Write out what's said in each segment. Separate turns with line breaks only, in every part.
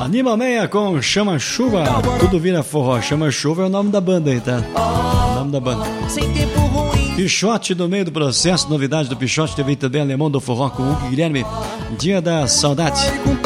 Anima Meia com Chama Chuva. Tudo vira forró. Chama Chuva é o nome da banda aí, tá? O nome da banda. Pichote no meio do processo. Novidade do Pichote. Teve também Alemão do Forró com Hugo Guilherme. Dia da Saudade.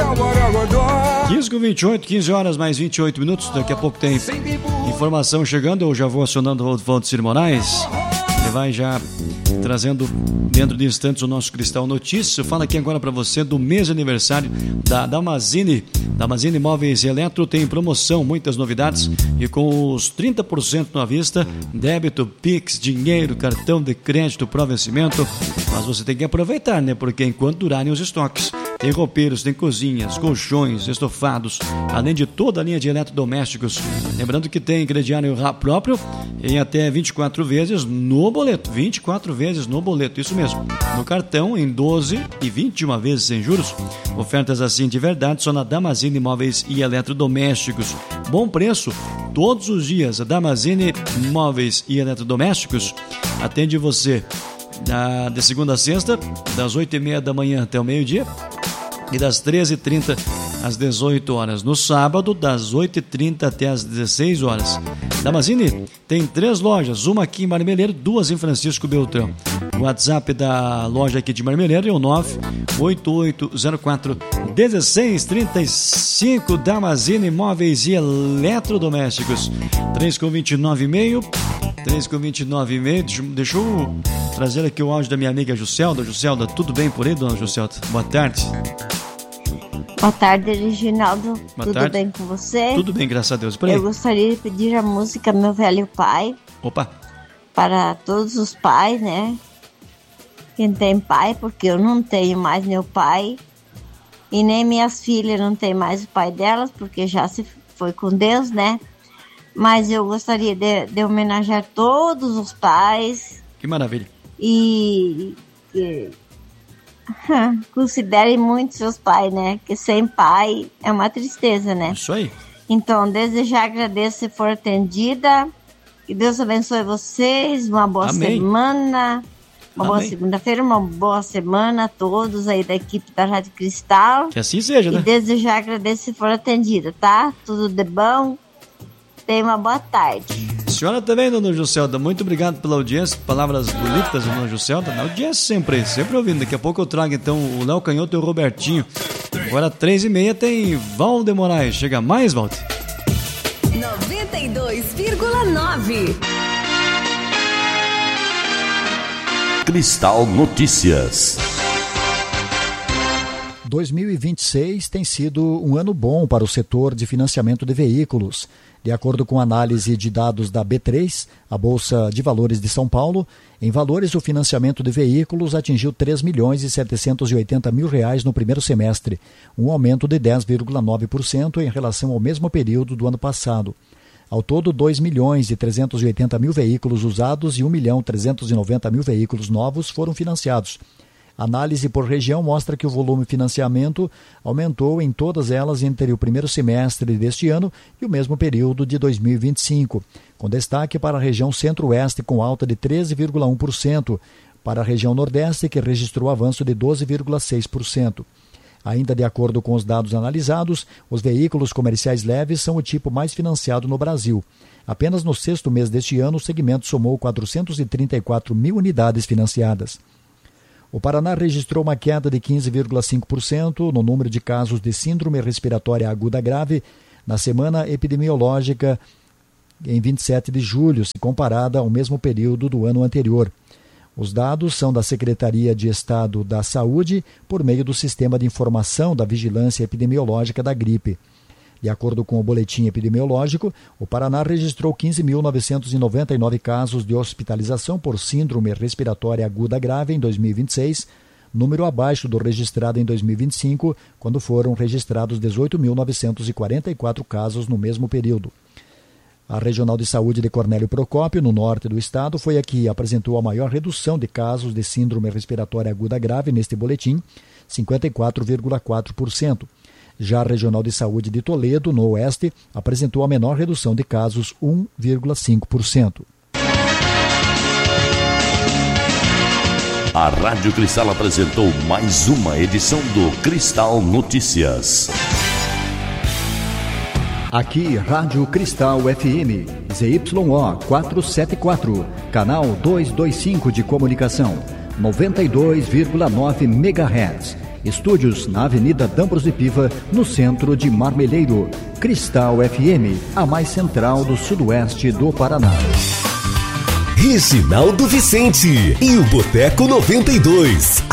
15h28, 15 horas mais 28 minutos. Daqui a pouco tem informação chegando. Eu já vou acionando o Valdecir Moraes. Ele vai já trazendo dentro de instantes o nosso Cristal Notícias. Eu falo aqui agora para você do mês de aniversário da Damazini. Damazini Móveis e Eletro tem promoção, muitas novidades e com os 30% à vista, débito, Pix, dinheiro, cartão de crédito para vencimento. Mas você tem que aproveitar, né? Porque enquanto durarem os estoques. Tem roupeiros, tem cozinhas, colchões, estofados, além de toda a linha de eletrodomésticos. Lembrando que tem crediário próprio em até 24 vezes no boleto. 24 vezes no boleto, isso mesmo. No cartão em 12 e 21 vezes sem juros. Ofertas assim de verdade só na Damazini Móveis e Eletrodomésticos. Bom preço todos os dias. A Damazini Móveis e Eletrodomésticos atende você de segunda a sexta, das 8h30 da manhã até o meio-dia. E das 13h30 às 18 horas. No sábado, das 8h30 até às 16 horas. Damazini tem 3 lojas, uma aqui em Marmeleiro, 2 em Francisco Beltrão. O WhatsApp da loja aqui de Marmeleiro é o 98804-1635. Damazini Móveis e Eletrodomésticos. 3,29,5. Deixa eu trazer aqui o áudio da minha amiga Juscelda. Juscelda, tudo bem por aí, dona Juscelda? Boa tarde.
Boa tarde, Reginaldo. Tudo bem com você?
Tudo bem, graças a Deus. Por aí.
Eu gostaria de pedir a música Meu Velho Pai.
Opa!
Para todos os pais, né? Quem tem pai, porque eu não tenho mais meu pai. E nem minhas filhas não tem mais o pai delas, porque já se foi com Deus, né? Mas eu gostaria de homenagear todos os pais.
Que maravilha.
E considerem muito seus pais, né? Que sem pai é uma tristeza, né?
Isso aí.
Então, desde já agradeço se for atendida. Que Deus abençoe vocês. Uma boa semana. Uma boa segunda-feira, uma boa semana a todos aí da equipe da Rádio Cristal.
Que assim seja, né?
E desde já agradeço se for atendida, tá? Tudo de bom. Tenha uma boa tarde.
Senhora também, dona Juscelda, muito obrigado pela audiência, palavras bonitas, dona Juscelda. Na audiência sempre ouvindo. Daqui a pouco eu trago então o Léo Canhoto e o Robertinho. Agora 3h30 tem Valde Moraes. Chega mais, Valde.
92,9
Cristal Notícias.
2026 tem sido um ano bom para o setor de financiamento de veículos. De acordo com análise de dados da B3, a Bolsa de Valores de São Paulo, em valores o financiamento de veículos atingiu R$3.780.000 no primeiro semestre, um aumento de 10,9% em relação ao mesmo período do ano passado. Ao todo, 2.380.000 veículos usados e 1.390.000 veículos novos foram financiados. A análise por região mostra que o volume de financiamento aumentou em todas elas entre o primeiro semestre deste ano e o mesmo período de 2025, com destaque para a região Centro-Oeste com alta de 13,1%, para a região Nordeste que registrou avanço de 12,6%. Ainda de acordo com os dados analisados, os veículos comerciais leves são o tipo mais financiado no Brasil. Apenas no 6º mês deste ano, o segmento somou 434.000 unidades financiadas. O Paraná registrou uma queda de 15,5% no número de casos de síndrome respiratória aguda grave na semana epidemiológica em 27 de julho, se comparada ao mesmo período do ano anterior. Os dados são da Secretaria de Estado da Saúde por meio do Sistema de Informação da Vigilância Epidemiológica da Gripe. De acordo com o boletim epidemiológico, o Paraná registrou 15.999 casos de hospitalização por síndrome respiratória aguda grave em 2026, número abaixo do registrado em 2025, quando foram registrados 18.944 casos no mesmo período. A Regional de Saúde de Cornélio Procópio, no norte do estado, foi a que apresentou a maior redução de casos de síndrome respiratória aguda grave neste boletim, 54,4%. Já a Regional de Saúde de Toledo, no oeste, apresentou a menor redução de casos, 1,5%.
A Rádio Cristal apresentou mais uma edição do Cristal Notícias.
Aqui, Rádio Cristal FM, ZYO 474, canal 225 de comunicação, 92,9 MHz. Estúdios na Avenida Dambros de Piva, no centro de Marmeleiro. Cristal FM, a mais central do sudoeste do Paraná.
Reginaldo Vicente e o Boteco 92.